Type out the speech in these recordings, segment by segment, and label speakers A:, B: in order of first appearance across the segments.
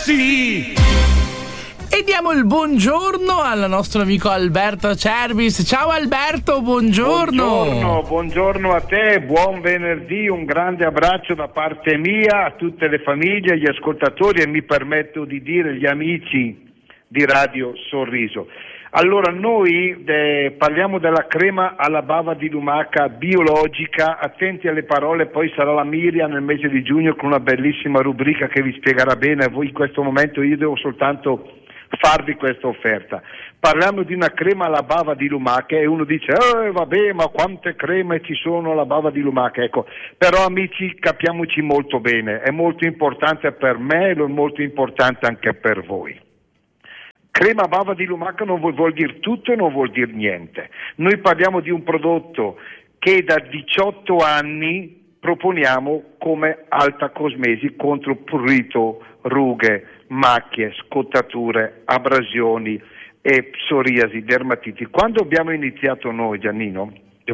A: Sì!
B: E diamo il buongiorno al nostro amico Alberto Cerbis. Ciao Alberto, buongiorno.
C: Buongiorno a te, buon venerdì, un grande abbraccio da parte mia a tutte le famiglie, agli ascoltatori e mi permetto di dire gli amici di Radio Sorriso. Allora, noi parliamo della crema alla bava di lumaca biologica, attenti alle parole, poi sarà la Miriam nel mese di giugno con una bellissima rubrica che vi spiegherà bene. Voi in questo momento io devo soltanto farvi questa offerta. Parliamo di una crema alla bava di lumaca e uno dice vabbè, ma quante creme ci sono alla bava di lumaca? Ecco, però amici, capiamoci molto bene, è molto importante per me, è molto importante anche per voi. Crema a bava di lumaca non vuol dire tutto e non vuol dire niente. Noi parliamo di un prodotto che da 18 anni proponiamo come alta cosmesi contro prurito, rughe, macchie, scottature, abrasioni e psoriasi, dermatiti. Quando abbiamo iniziato noi, Giovannino,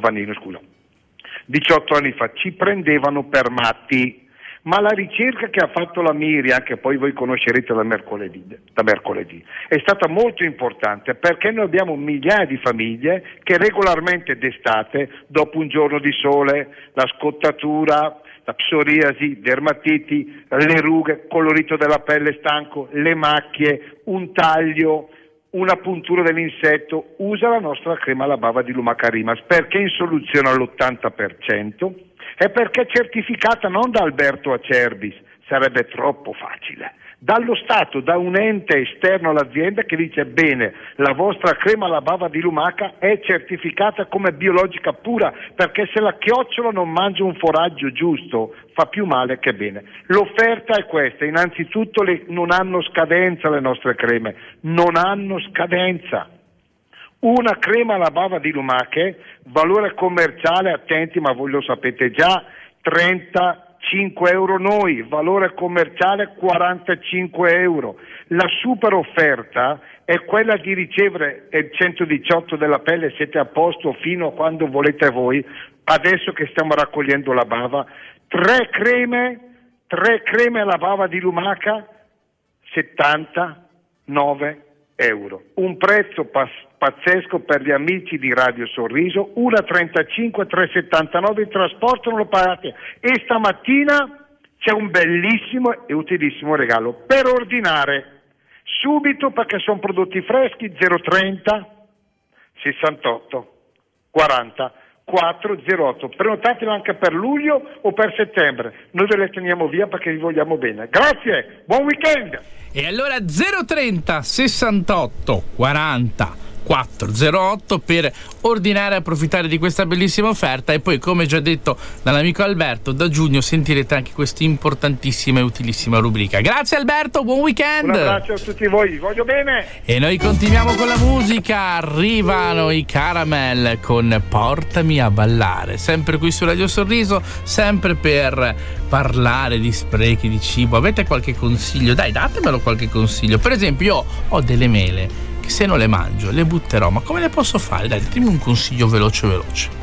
C: 18 anni fa, ci prendevano per matti, ma la ricerca che ha fatto la Miriam, che poi voi conoscerete da mercoledì, è stata molto importante, perché noi abbiamo migliaia di famiglie che regolarmente d'estate, dopo un giorno di sole, la scottatura, la psoriasi, dermatiti, le rughe, colorito della pelle stanco, le macchie, un taglio, una puntura dell'insetto, usa la nostra crema alla bava di lumaca Rimas, perché in soluzione all'80% e perché è certificata non da Alberto Acerbis, sarebbe troppo facile, dallo Stato, da un ente esterno all'azienda che dice bene, la vostra crema alla bava di lumaca è certificata come biologica pura, perché se la chiocciola non mangia un foraggio giusto fa più male che bene. L'offerta è questa: innanzitutto non hanno scadenza le nostre creme, non hanno scadenza. Una crema alla bava di lumache, valore commerciale, attenti, ma voi lo sapete già, 35 euro noi, valore commerciale 45 euro. La super offerta è quella di ricevere il 118 della pelle, siete a posto fino a quando volete voi, adesso che stiamo raccogliendo la bava, 3 creme alla bava di lumaca, 79 euro. Un prezzo pazzesco per gli amici di Radio Sorriso, 1,35, 3,79, il trasporto non lo pagate e stamattina c'è un bellissimo e utilissimo regalo per ordinare subito, perché sono prodotti freschi. 030 68 40 408, prenotatelo anche per luglio o per settembre, noi ve le teniamo via perché vi vogliamo bene. Grazie, buon weekend.
B: E allora 030 68 40 408 per ordinare e approfittare di questa bellissima offerta, e poi, come già detto dall'amico Alberto, da giugno sentirete anche questa importantissima e utilissima rubrica. Grazie Alberto, buon weekend.
C: Un abbraccio a tutti voi, vi voglio bene.
B: E noi continuiamo con la musica, arrivano i Caramel con Portami a ballare, sempre qui su Radio Sorriso, sempre per parlare di sprechi di cibo. Avete qualche consiglio? Dai, datemelo qualche consiglio. Per esempio, io ho delle mele che se non le mangio le butterò, ma come le posso fare? Dai, ditemi un consiglio veloce.